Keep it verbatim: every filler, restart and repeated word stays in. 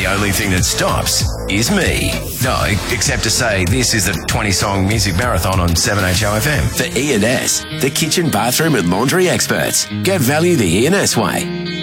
only thing that stops is me. No, except to say this is a twenty-song music marathon on seven H O F M. For E and S, the kitchen, bathroom and laundry experts. Get value the E and S way.